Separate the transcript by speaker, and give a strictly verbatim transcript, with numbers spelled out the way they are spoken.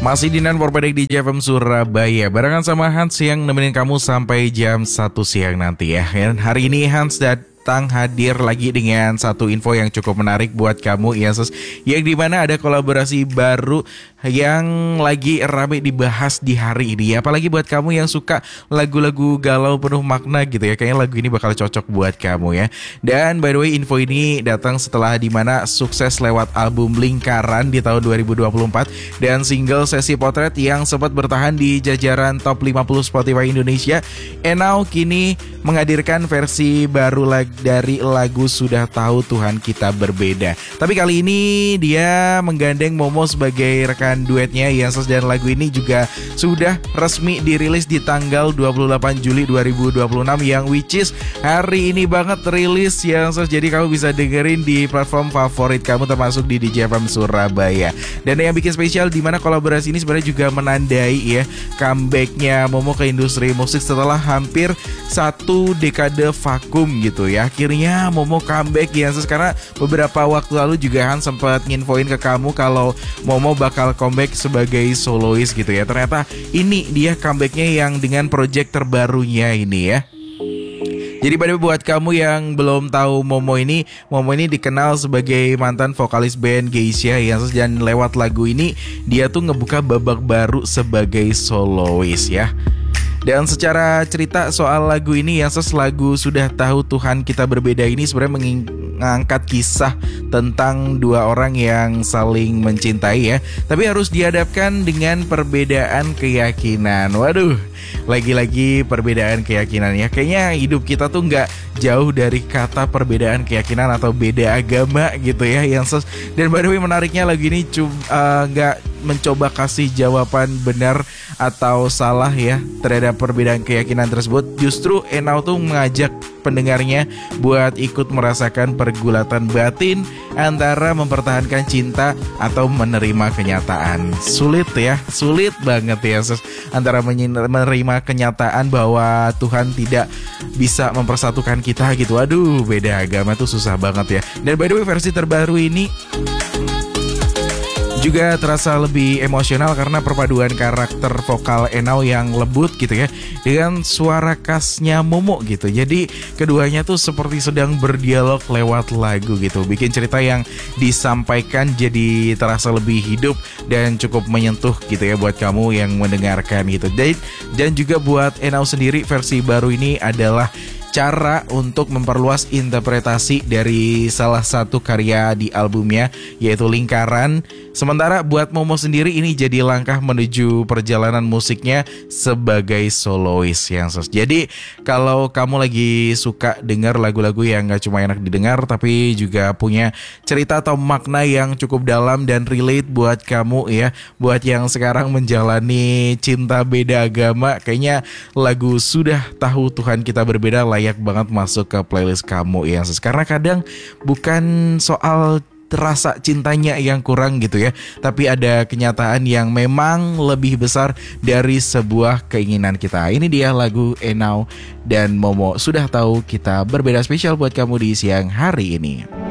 Speaker 1: Masih di Nan Porpedek di J F M Surabaya. Barengan sama Hans yang nemenin kamu sampai jam satu siang nanti ya. Dan hari ini Hans datang hadir lagi dengan satu info yang cukup menarik buat kamu ya, Sus. Yang dimana ada kolaborasi baru yang lagi rame dibahas di hari ini. Apalagi buat kamu yang suka lagu-lagu galau penuh makna gitu ya. Kayaknya lagu ini bakal cocok buat kamu ya. Dan by the way, info ini datang setelah dimana sukses lewat album Lingkaran di tahun dua ribu dua puluh empat dan single Sesi Potret yang sempat bertahan di jajaran top lima puluh Spotify Indonesia. And now kini menghadirkan versi baru lag- dari lagu Sudah Tahu Tuhan Kita Berbeda. Tapi kali ini dia menggandeng Momo sebagai rekan duetnya ya, dan lagu ini juga sudah resmi dirilis di tanggal dua puluh delapan Juli dua ribu dua puluh enam yang which is hari ini banget rilis ya, jadi kamu bisa dengerin di platform favorit kamu termasuk di D J F M Surabaya. Dan yang bikin spesial di mana kolaborasi ini sebenarnya juga menandai ya comebacknya Momo ke industri musik setelah hampir satu dekade vakum gitu ya. Akhirnya Momo comeback ya, karena beberapa waktu lalu juga Han sempat nginfoin ke kamu kalau Momo bakal comeback sebagai solois gitu ya. Ternyata ini dia comebacknya yang dengan project terbarunya ini ya. Jadi pada buat kamu yang belum tahu Momo ini, Momo ini dikenal sebagai mantan vokalis band Geisha ya, dan lewat lagu ini dia tuh ngebuka babak baru sebagai solois ya. Dan secara cerita soal lagu ini ya, ses lagu Sudah Tahu Tuhan Kita Berbeda ini sebenarnya mengangkat kisah tentang dua orang yang saling mencintai ya, tapi harus dihadapkan dengan perbedaan keyakinan. Waduh, lagi-lagi perbedaan keyakinan ya. Kayaknya hidup kita tuh nggak jauh dari kata perbedaan keyakinan atau beda agama gitu ya yang ses. Dan by the way, menariknya lagu ini nggak uh, mencoba kasih jawaban benar atau salah ya terhadap perbedaan keyakinan tersebut. Justru Enau tuh mengajak pendengarnya buat ikut merasakan pergulatan batin antara mempertahankan cinta atau menerima kenyataan. Sulit ya, sulit banget ya sus, antara menerima kenyataan bahwa Tuhan tidak bisa mempersatukan kita gitu. Aduh, beda agama tuh susah banget ya. Dan by the way, versi terbaru ini juga terasa lebih emosional karena perpaduan karakter vokal Enau yang lembut gitu ya dengan suara khasnya Momo gitu. Jadi keduanya tuh seperti sedang berdialog lewat lagu gitu, bikin cerita yang disampaikan jadi terasa lebih hidup dan cukup menyentuh gitu ya buat kamu yang mendengarkan gitu. Dan, dan juga buat Enau sendiri, versi baru ini adalah cara untuk memperluas interpretasi dari salah satu karya di albumnya yaitu Lingkaran. Sementara buat Momo sendiri ini jadi langkah menuju perjalanan musiknya sebagai solois yang sos. Jadi kalau kamu lagi suka dengar lagu-lagu yang gak cuma enak didengar tapi juga punya cerita atau makna yang cukup dalam dan relate buat kamu ya, buat yang sekarang menjalani cinta beda agama, kayaknya lagu Sudah Tahu Tuhan Kita Berbeda layak banget masuk ke playlist kamu ya. Karena kadang bukan soal rasa cintanya yang kurang gitu ya, tapi ada kenyataan yang memang lebih besar dari sebuah keinginan kita. Ini dia lagu Enau dan Momo, Sudah Tahu Kita Berbeda, spesial buat kamu di siang hari ini.